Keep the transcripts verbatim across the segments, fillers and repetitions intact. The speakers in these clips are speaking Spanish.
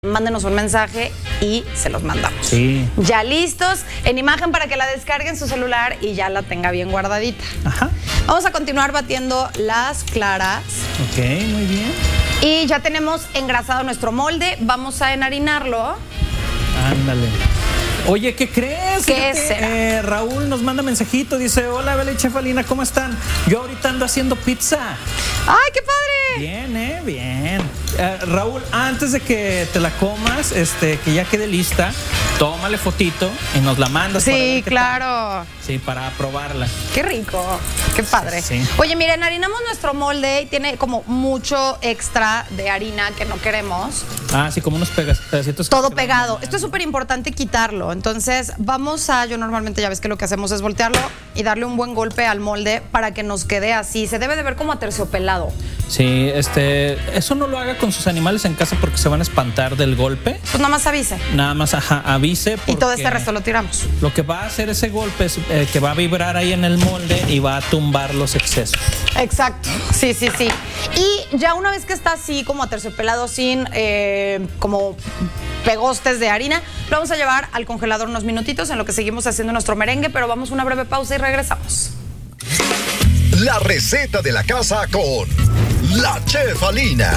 Mándenos un mensaje y se los mandamos. Sí. Ya listos, en imagen para que la descargue en su celular y ya la tenga bien guardadita. Ajá. Vamos a continuar batiendo las claras. Ok, muy bien. Y ya tenemos engrasado nuestro molde. Vamos a enharinarlo. Ándale. Oye, ¿qué crees? ¿Qué Fíjate, será? Eh, Raúl nos manda mensajito, dice: hola, Bela y Chef Alina, ¿cómo están? Yo ahorita ando haciendo pizza. ¡Ay, qué padre! Bien, eh, bien. Eh, Raúl, antes de que te la comas, este, que ya quede lista, tómale fotito y nos la mandas. para Sí, ver qué claro. tal. Sí, para probarla. Qué rico, qué padre. Sí. Oye, miren, harinamos nuestro molde y tiene como mucho extra de harina que no queremos. Ah, sí, como unos pegas, pedacitos. que Todo se pegado. van- Esto es súper importante quitarlo. Entonces, vamos a, yo normalmente ya ves que lo que hacemos es voltearlo y darle un buen golpe al molde para que nos quede así. Se debe de ver como aterciopelado. Sí, este, eso no lo haga con sus animales en casa porque se van a espantar del golpe. Pues nada más avise. Nada más, ajá, avise. Y todo porque este resto lo tiramos. Lo que va a hacer ese golpe es eh, que va a vibrar ahí en el molde y va a tumbar los excesos. Exacto. Sí, sí, sí. Y ya una vez que está así como aterciopelado, sin eh, como pegostes de harina, lo vamos a llevar al congelador unos minutitos en lo que seguimos haciendo nuestro merengue, pero vamos a una breve pausa y regresamos. La receta de la casa con la Chef Alina.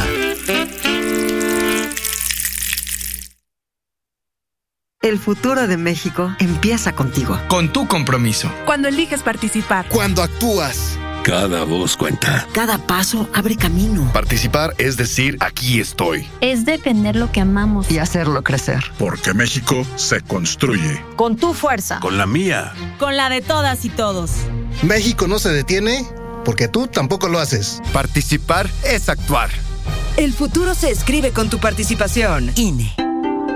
El futuro de México empieza contigo. Con tu compromiso. Cuando eliges participar. Cuando actúas. Cada voz cuenta. Cada paso abre camino. Participar es decir, aquí estoy. Es defender lo que amamos. Y hacerlo crecer. Porque México se construye. Con tu fuerza. Con la mía. Con la de todas y todos. México no se detiene porque tú tampoco lo haces. Participar es actuar. El futuro se escribe con tu participación. I N E.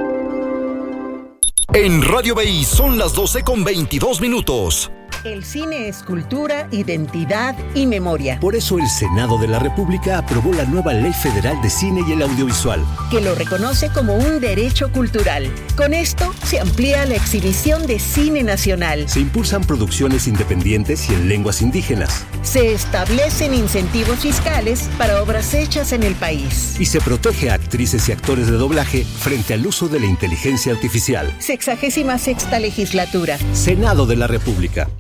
En Radio B I son las doce con veintidós minutos. El cine es cultura, identidad y memoria, Por eso el Senado de la República aprobó la nueva Ley Federal de Cine y el Audiovisual. que lo reconoce como un derecho cultural. Con esto se amplía la exhibición de cine nacional. Se impulsan producciones independientes y en lenguas indígenas. Se establecen incentivos fiscales para obras hechas en el país. Y se protege a actrices y actores de doblaje frente al uso de la inteligencia artificial. Sexagésima sexta legislatura. Senado de la República.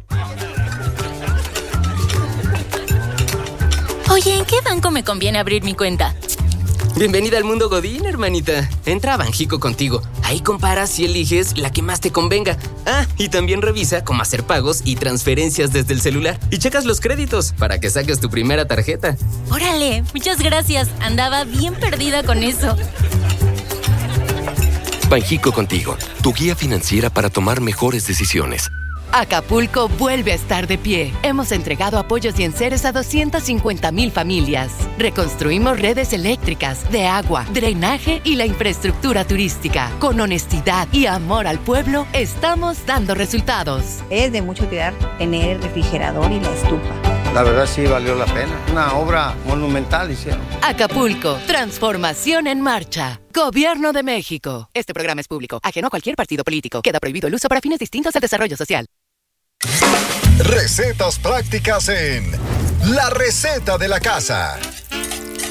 Oye, ¿en qué banco me conviene abrir mi cuenta? Bienvenida al mundo Godín, hermanita. Entra a Banjico Contigo. Ahí comparas y eliges la que más te convenga. Ah, y también revisa cómo hacer pagos y transferencias desde el celular. Y checas los créditos para que saques tu primera tarjeta. Órale, muchas gracias. Andaba bien perdida con eso. Banjico Contigo, tu guía financiera para tomar mejores decisiones. Acapulco vuelve a estar de pie. Hemos entregado apoyos y enseres a doscientas cincuenta mil familias. Reconstruimos redes eléctricas, de agua, drenaje y la infraestructura turística. Con honestidad y amor al pueblo, estamos dando resultados. Es de mucho cuidar tener el refrigerador y la estufa. La verdad sí valió la pena. Una obra monumental hicieron. Acapulco, transformación en marcha. Gobierno de México. Este programa es público, ajeno a cualquier partido político. Queda prohibido el uso para fines distintos al desarrollo social. Recetas prácticas en La Receta de la Casa.